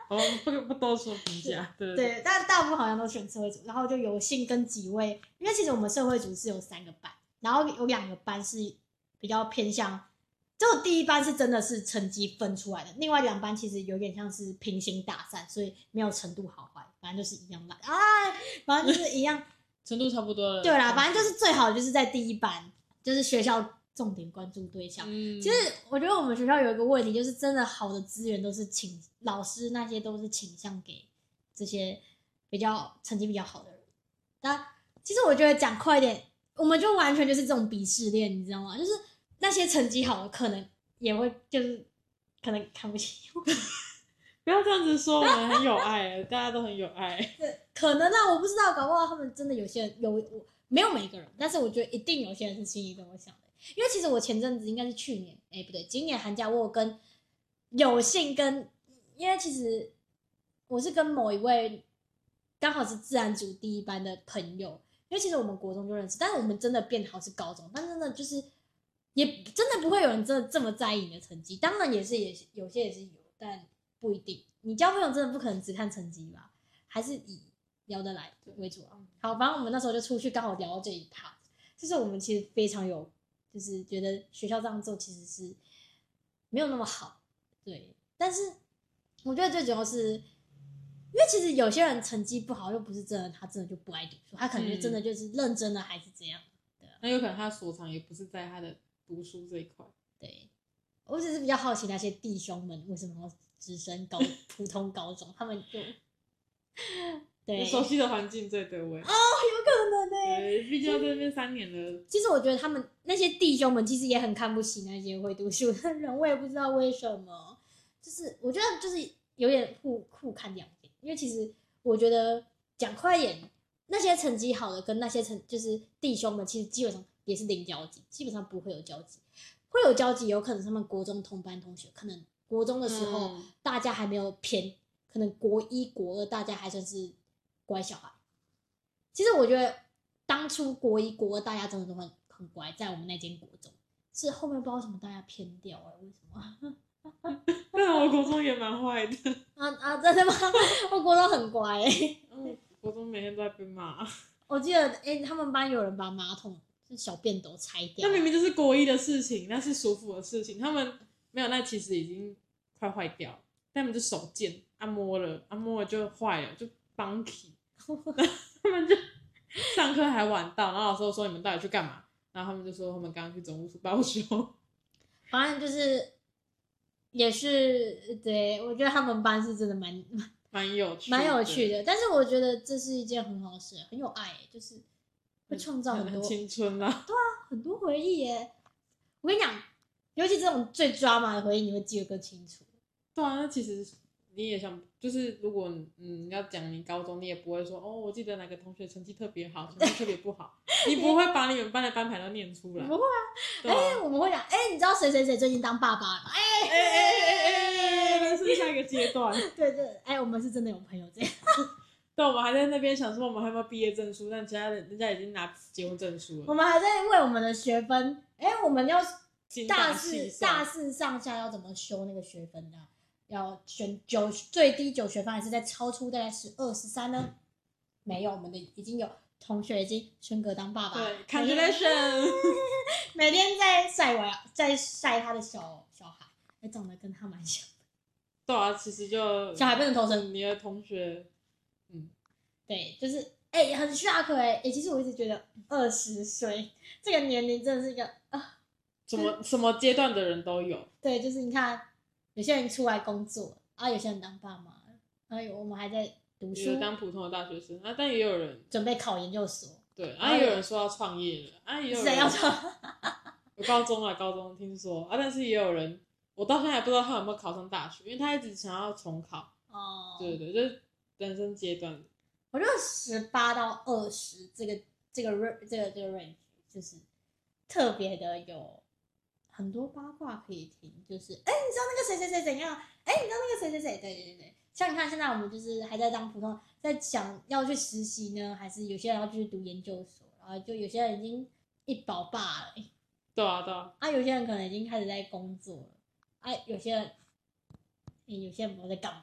我们不多说评价，对对，但大部分好像都选社会组，然后就有幸跟几位，因为其实我们社会组是有3个班，然后有2个班是比较偏向，就第一班是真的是成绩分出来的，另外2班其实有点像是平行打散，所以没有程度好坏，反正就是一样烂，反正就是一样， 程度差不多了。 对啦，反正就是最好就是在第一班，就是学校重点关注对象。其实我觉得我们学校有一个问题，就是真的好的资源都是老师那些都是倾向给这些比较成绩比较好的人。那其实我觉得讲快一点，我们就完全就是这种鄙视链，你知道吗？就是那些成绩好的可能也会就是可能看不起我。 不要这样子说，我们很有爱，大家都很有爱。 可能啊，我不知道，搞不好他们真的有些人没有每个人，但是我觉得一定有些人是心里这么想的。因为其实我前阵子应该是去年，不对，今年寒假我有幸跟，因为其实我是跟某一位刚好是自然组第一班的朋友，因为其实我们国中就认识，但是我们真的变好是高中，但真的就是也真的不会有人真的这么在意你的成绩，当然有些也是有，但不一定。你交朋友真的不可能只看成绩吧，还是以聊得来为主啊。好，反正我们那时候就出去刚好聊到这一趴，就是我们其实非常有，就是觉得学校这样做其实是没有那么好，对。但是我觉得最主要是，因为其实有些人成绩不好，又不是真的他真的就不爱读书，他可能就真的就是认真的还是这样，对啊。 那有可能他所长也不是在他的读书这一块。 对，我只是比较好奇那些弟兄们为什么要直升普通高中，他们就对熟悉的环境最对味。 有可能对，毕竟要在那边3年了。 其实我觉得他们那些弟兄们其实也很看不起那些会读书的人，我也不知道为什么。就是我觉得就是有点互看两眼，因为其实我觉得讲快一点，那些成绩好的跟那些就是弟兄们，其实基本上也是零交集，基本上不会有交集。会有交集，有可能他们国中同班同学，可能国中的时候大家还没有偏，可能国1、国2大家还算是乖小孩。其实我觉得当初国1、国2大家真的都很乖，在我们那间国中，是后面不知道为什么大家偏掉为什么？ 但我国中也蛮坏的。 真的吗？我国中很乖国中每天都在被骂。 我记得他们班有人把马桶是小便斗拆掉， 那明明就是国1的事情，那是舒服的事情，他们没有，那其实已经快坏掉了，但他们就手贱，摸了就坏了，就 bunky。他们就上课还晚到，然后老师说你们到底去干嘛？然后他们就说他们刚刚去总务处报修。 反正就是也是对，我觉得他们班是真的蛮有趣的，但是我觉得这是一件很好的事，很有爱，就是会创造很多青春啊， 对啊，很多回忆耶。我跟你讲，尤其这种最drama的回忆，你会记得更清楚。 对啊，那其实你也想，就是如果要讲你高中，你也不会说我记得哪个同学成绩特别好，成绩特别不好，你不会把你们班的班牌都念出来。 不会啊，我们会讲，你知道谁谁谁最近当爸爸了吗？ 那是下一个阶段。 对，我们是真的有朋友这样。 对，我们还在那边想说我们还有没有毕业证书，但其他人家已经拿结婚证书了。 我们还在为我们的学分，我们要大四上下要怎么修那个学分的？要选最低9学分，还是在超出大概12、13呢？没有，我们的已经有同学已经升格当爸爸。 对 ，congratulations！ 每天在晒他的小孩，还长得跟他蛮像。 对啊，其实就小孩不能投生， 你的同学， 对，就是很 shock 其实我一直觉得20岁这个年龄真的是一个什么阶段的人都有。 对，就是你看，有些人出来工作有些人当爸妈，我们还在读书， 当普通的大学生但也有人准备考研究所。 对也有人说要创业了也有人谁要创？ 有高中听说但是也有人，我到现在还不知道他有没有考上大学，因为他一直想要重考。对，就是人生阶段。 我觉得18到20这个 range 就是特别的有很多八卦可以听，就是你知道那个谁谁谁怎样？你知道那个谁谁谁？对，像你看现在我们就是还在当普通，在想要去实习呢，还是有些人要去读研究所，然后就有些人已经一保爸了对啊， 有些人可能已经开始在工作了有些人不知道在干嘛，